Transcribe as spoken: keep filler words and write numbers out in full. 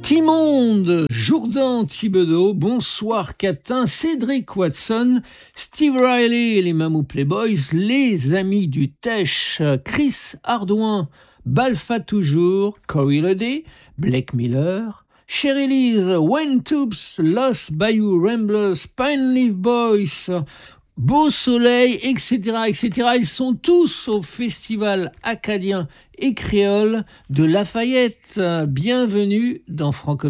Timonde, Jourdan Thibodeau, Bonsoir Catin, Cédric Watson, Steve Riley et les Mamou Playboys, les amis du Tesh, Chris Hardouin, Balfa toujours, Corey Lodé, Blake Miller, Sherry Lise, Wayne Toops, Lost Bayou Ramblers, Pine Leaf Boys, Beau Soleil, et cetera, et cetera. Ils sont tous au Festival acadien et créole de Lafayette. Bienvenue dans Franco